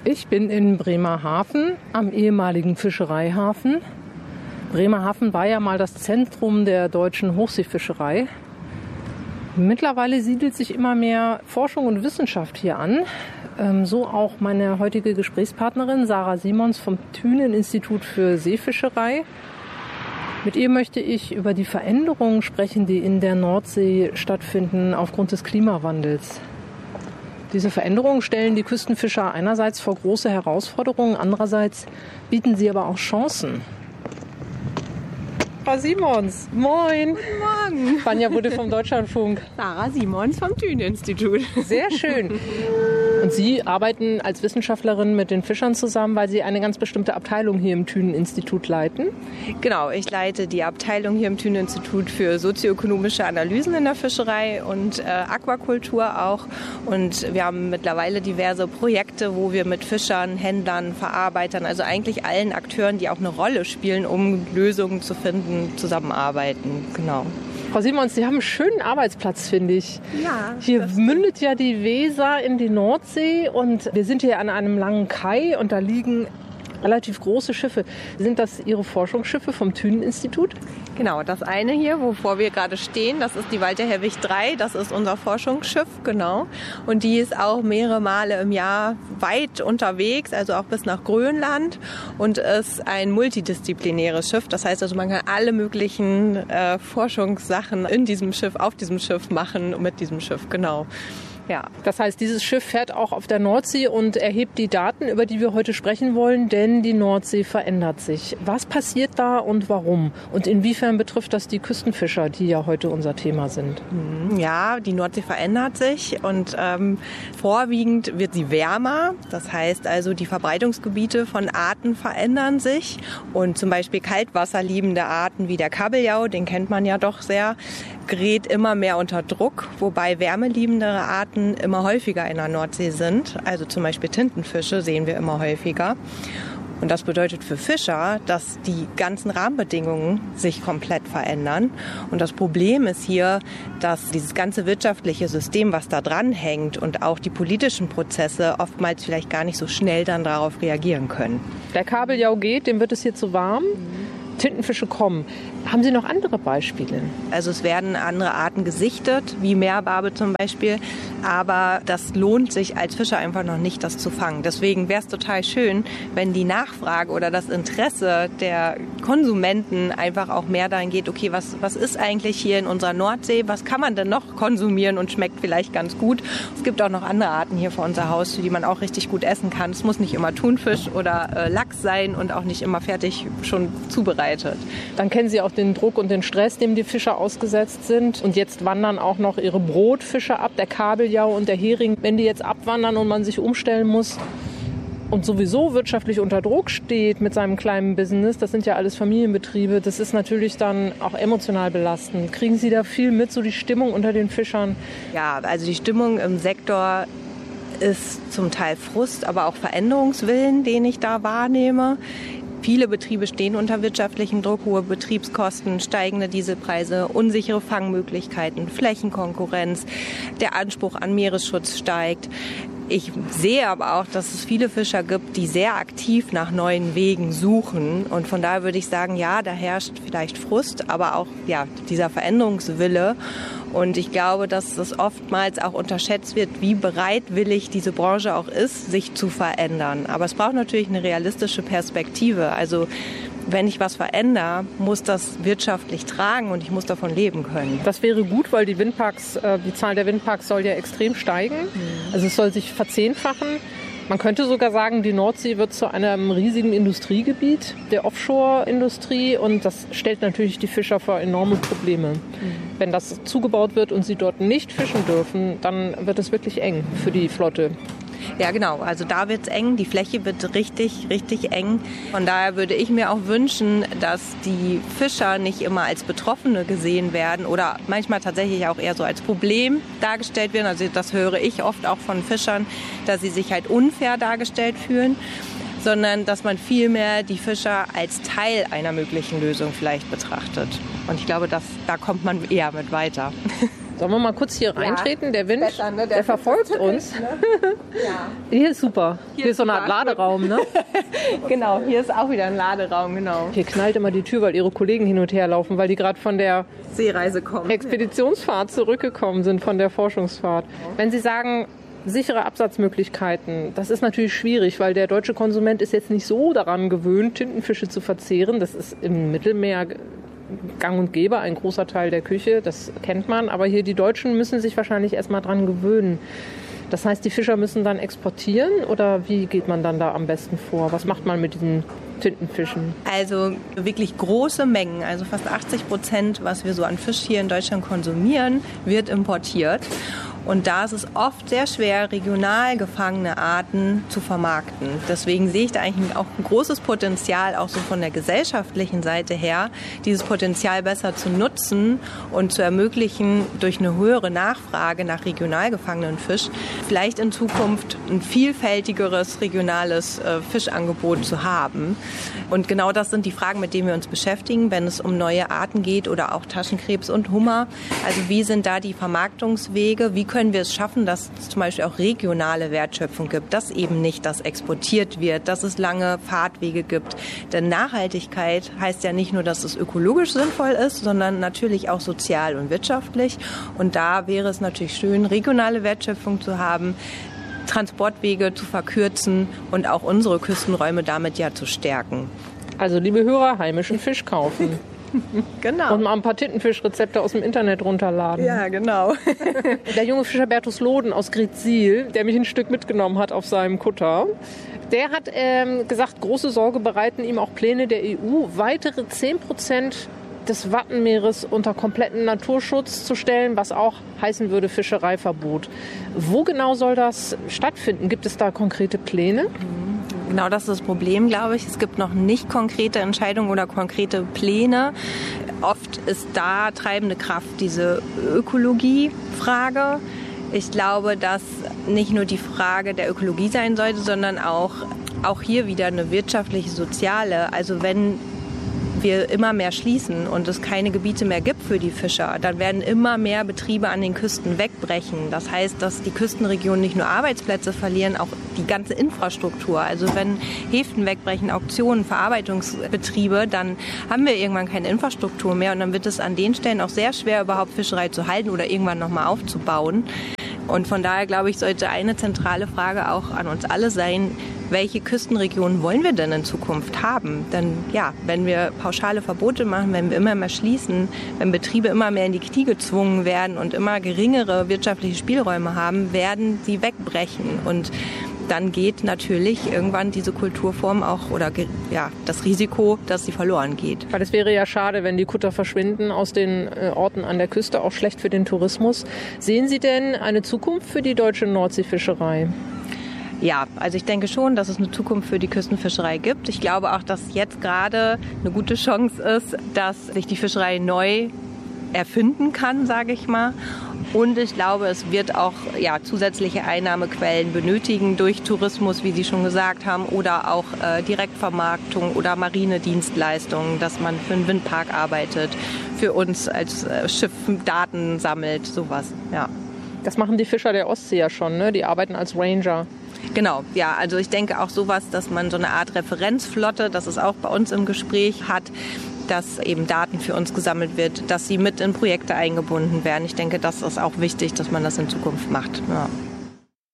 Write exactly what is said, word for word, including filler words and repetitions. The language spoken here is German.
Ich bin in Bremerhaven am ehemaligen Fischereihafen. Bremerhaven war ja mal das Zentrum der deutschen Hochseefischerei. Mittlerweile siedelt sich immer mehr Forschung und Wissenschaft hier an. So auch meine heutige Gesprächspartnerin Sarah Simons vom Thünen-Institut für Seefischerei. Mit ihr möchte ich über die Veränderungen sprechen, die in der Nordsee stattfinden aufgrund des Klimawandels. Diese Veränderungen stellen die Küstenfischer einerseits vor große Herausforderungen, andererseits bieten sie aber auch Chancen. Frau Simons, moin. Guten Morgen. Vanja Budde vom Deutschlandfunk. Sarah Simons vom Thünen-Institut. Sehr schön. Und Sie arbeiten als Wissenschaftlerin mit den Fischern zusammen, weil Sie eine ganz bestimmte Abteilung hier im Thünen-Institut leiten? Genau, ich leite die Abteilung hier im Thünen-Institut für sozioökonomische Analysen in der Fischerei und äh, Aquakultur auch. Und wir haben mittlerweile diverse Projekte, wo wir mit Fischern, Händlern, Verarbeitern, also eigentlich allen Akteuren, die auch eine Rolle spielen, um Lösungen zu finden, zusammenarbeiten. Genau. Frau Simons, Sie haben einen schönen Arbeitsplatz, finde ich. Ja. Hier mündet ja die Weser in die Nordsee und wir sind hier an einem langen Kai und da liegen relativ große Schiffe. Sind das Ihre Forschungsschiffe vom Thünen-Institut? Genau, das eine hier, wovor wir gerade stehen, das ist die Walter Herwig drei, das ist unser Forschungsschiff, genau. Und die ist auch mehrere Male im Jahr weit unterwegs, also auch bis nach Grönland und ist ein multidisziplinäres Schiff. Das heißt also, man kann alle möglichen äh, Forschungssachen in diesem Schiff, auf diesem Schiff machen, mit diesem Schiff, genau. Ja. Das heißt, dieses Schiff fährt auch auf der Nordsee und erhebt die Daten, über die wir heute sprechen wollen, denn die Nordsee verändert sich. Was passiert da und warum? Und inwiefern betrifft das die Küstenfischer, die ja heute unser Thema sind? Ja, die Nordsee verändert sich und ähm, vorwiegend wird sie wärmer. Das heißt also, die Verbreitungsgebiete von Arten verändern sich und zum Beispiel kaltwasserliebende Arten wie der Kabeljau, den kennt man ja doch sehr, gerät immer mehr unter Druck, wobei wärmeliebendere Arten immer häufiger in der Nordsee sind. Also zum Beispiel Tintenfische sehen wir immer häufiger. Und das bedeutet für Fischer, dass die ganzen Rahmenbedingungen sich komplett verändern. Und das Problem ist hier, dass dieses ganze wirtschaftliche System, was da dran hängt und auch die politischen Prozesse oftmals vielleicht gar nicht so schnell dann darauf reagieren können. Der Kabeljau geht, dem wird es hier zu warm. Tintenfische kommen. Haben Sie noch andere Beispiele? Also es werden andere Arten gesichtet, wie Meerbarbe zum Beispiel, aber das lohnt sich als Fischer einfach noch nicht, das zu fangen. Deswegen wäre es total schön, wenn die Nachfrage oder das Interesse der Konsumenten einfach auch mehr dahin geht, okay, was, was ist eigentlich hier in unserer Nordsee, was kann man denn noch konsumieren und schmeckt vielleicht ganz gut. Es gibt auch noch andere Arten hier vor unser Haus, die man auch richtig gut essen kann. Es muss nicht immer Thunfisch oder äh, Lachs sein und auch nicht immer fertig schon zubereitet. Dann kennen Sie auch den Druck und den Stress, dem die Fischer ausgesetzt sind. Und jetzt wandern auch noch ihre Brotfische ab, der Kabeljau und der Hering. Wenn die jetzt abwandern und man sich umstellen muss und sowieso wirtschaftlich unter Druck steht mit seinem kleinen Business, das sind ja alles Familienbetriebe, das ist natürlich dann auch emotional belastend. Kriegen Sie da viel mit, so die Stimmung unter den Fischern? Ja, also die Stimmung im Sektor ist zum Teil Frust, aber auch Veränderungswillen, den ich da wahrnehme. Viele Betriebe stehen unter wirtschaftlichem Druck, hohe Betriebskosten, steigende Dieselpreise, unsichere Fangmöglichkeiten, Flächenkonkurrenz, der Anspruch an Meeresschutz steigt. Ich sehe aber auch, dass es viele Fischer gibt, die sehr aktiv nach neuen Wegen suchen. Und von daher würde ich sagen, ja, da herrscht vielleicht Frust, aber auch ja, dieser Veränderungswille. Und ich glaube, dass es oftmals auch unterschätzt wird, wie bereitwillig diese Branche auch ist, sich zu verändern. Aber es braucht natürlich eine realistische Perspektive. Also wenn ich was verändere, muss das wirtschaftlich tragen und ich muss davon leben können. Das wäre gut, weil die Windparks, die Zahl der Windparks soll ja extrem steigen. Also es soll sich verzehnfachen. Man könnte sogar sagen, die Nordsee wird zu einem riesigen Industriegebiet der Offshore-Industrie und das stellt natürlich die Fischer vor enorme Probleme. Mhm. Wenn das zugebaut wird und sie dort nicht fischen dürfen, dann wird es wirklich eng für die Flotte. Ja, genau. Also da wird es eng. Die Fläche wird richtig, richtig eng. Von daher würde ich mir auch wünschen, dass die Fischer nicht immer als Betroffene gesehen werden oder manchmal tatsächlich auch eher so als Problem dargestellt werden. Also das höre ich oft auch von Fischern, dass sie sich halt unfair dargestellt fühlen, sondern dass man vielmehr die Fischer als Teil einer möglichen Lösung vielleicht betrachtet. Und ich glaube, dass, da kommt man eher mit weiter. Sollen wir mal kurz hier reintreten? Der Wind, besser, ne? der, der verfolgt uns. Ne? Ja. Hier ist super. Hier, hier ist so eine Art Laderaum, ne? Genau, hier ist auch wieder ein Laderaum, genau. Hier knallt immer die Tür, weil ihre Kollegen hin und her laufen, weil die gerade von der Seereise kommen. Expeditionsfahrt zurückgekommen sind, von der Forschungsfahrt. Wenn Sie sagen, sichere Absatzmöglichkeiten, das ist natürlich schwierig, weil der deutsche Konsument ist jetzt nicht so daran gewöhnt, Tintenfische zu verzehren. Das ist im Mittelmeer gang und gäbe, ein großer Teil der Küche, das kennt man. Aber hier die Deutschen müssen sich wahrscheinlich erstmal dran gewöhnen. Das heißt, die Fischer müssen dann exportieren oder wie geht man dann da am besten vor? Was macht man mit diesen Tintenfischen? Also wirklich große Mengen, also fast achtzig Prozent, was wir so an Fisch hier in Deutschland konsumieren, wird importiert. Und da ist es oft sehr schwer, regional gefangene Arten zu vermarkten. Deswegen sehe ich da eigentlich auch ein großes Potenzial, auch so von der gesellschaftlichen Seite her, dieses Potenzial besser zu nutzen und zu ermöglichen, durch eine höhere Nachfrage nach regional gefangenen Fisch, vielleicht in Zukunft ein vielfältigeres regionales äh, Fischangebot zu haben. Und genau das sind die Fragen, mit denen wir uns beschäftigen, wenn es um neue Arten geht oder auch Taschenkrebs und Hummer. Also wie sind da die Vermarktungswege? Wie können wir es schaffen, dass es zum Beispiel auch regionale Wertschöpfung gibt, dass eben nicht das exportiert wird, dass es lange Fahrtwege gibt. Denn Nachhaltigkeit heißt ja nicht nur, dass es ökologisch sinnvoll ist, sondern natürlich auch sozial und wirtschaftlich. Und da wäre es natürlich schön, regionale Wertschöpfung zu haben, Transportwege zu verkürzen und auch unsere Küstenräume damit ja zu stärken. Also liebe Hörer, heimischen Fisch kaufen. Genau. Und mal ein paar Tintenfischrezepte aus dem Internet runterladen. Ja, genau. Der junge Fischer Bertus Loden aus Greetsiel, der mich ein Stück mitgenommen hat auf seinem Kutter, der hat ähm, gesagt, große Sorge bereiten ihm auch Pläne der E U, weitere zehn Prozent des Wattenmeeres unter kompletten Naturschutz zu stellen, was auch heißen würde Fischereiverbot. Wo genau soll das stattfinden? Gibt es da konkrete Pläne? Genau, das ist das Problem, glaube ich. Es gibt noch nicht konkrete Entscheidungen oder konkrete Pläne. Oft ist da treibende Kraft diese Ökologiefrage. Ich glaube, dass nicht nur die Frage der Ökologie sein sollte, sondern auch, auch hier wieder eine wirtschaftliche, soziale. Also wenn wir immer mehr schließen und es keine Gebiete mehr gibt für die Fischer, dann werden immer mehr Betriebe an den Küsten wegbrechen. Das heißt, dass die Küstenregionen nicht nur Arbeitsplätze verlieren, auch die ganze Infrastruktur. Also wenn Häfen wegbrechen, Auktionen, Verarbeitungsbetriebe, dann haben wir irgendwann keine Infrastruktur mehr und dann wird es an den Stellen auch sehr schwer, überhaupt Fischerei zu halten oder irgendwann nochmal aufzubauen. Und von daher, glaube ich, sollte eine zentrale Frage auch an uns alle sein, welche Küstenregionen wollen wir denn in Zukunft haben? Denn ja, wenn wir pauschale Verbote machen, wenn wir immer mehr schließen, wenn Betriebe immer mehr in die Knie gezwungen werden und immer geringere wirtschaftliche Spielräume haben, werden sie wegbrechen. Und dann geht natürlich irgendwann diese Kulturform auch oder ja, das Risiko, dass sie verloren geht. Weil es wäre ja schade, wenn die Kutter verschwinden aus den äh, Orten an der Küste, auch schlecht für den Tourismus. Sehen Sie denn eine Zukunft für die deutsche Nordseefischerei? Ja, also ich denke schon, dass es eine Zukunft für die Küstenfischerei gibt. Ich glaube auch, dass jetzt gerade eine gute Chance ist, dass sich die Fischerei neu erfinden kann, sage ich mal. Und ich glaube, es wird auch ja, zusätzliche Einnahmequellen benötigen durch Tourismus, wie Sie schon gesagt haben, oder auch äh, Direktvermarktung oder Marinedienstleistungen, dass man für einen Windpark arbeitet, für uns als äh, Schiff Daten sammelt, sowas. Ja. Das machen die Fischer der Ostsee ja schon, ne? Die arbeiten als Ranger. Genau, ja, also ich denke auch sowas, dass man so eine Art Referenzflotte, das ist auch bei uns im Gespräch, hat, dass eben Daten für uns gesammelt wird, dass sie mit in Projekte eingebunden werden. Ich denke, das ist auch wichtig, dass man das in Zukunft macht. Ja.